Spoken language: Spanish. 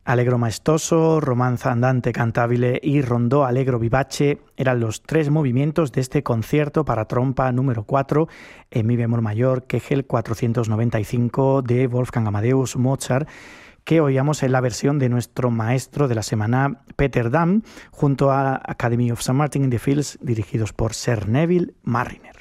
Allegro maestoso, romanza andante cantabile y rondó allegro vivace eran los tres movimientos de este concierto para trompa número 4 en mi bemol mayor, Kegel 495 de Wolfgang Amadeus Mozart, que oíamos en la versión de nuestro maestro de la semana, Peter Dam, junto a Academy of St. Martin in the Fields, dirigidos por Sir Neville Marriner.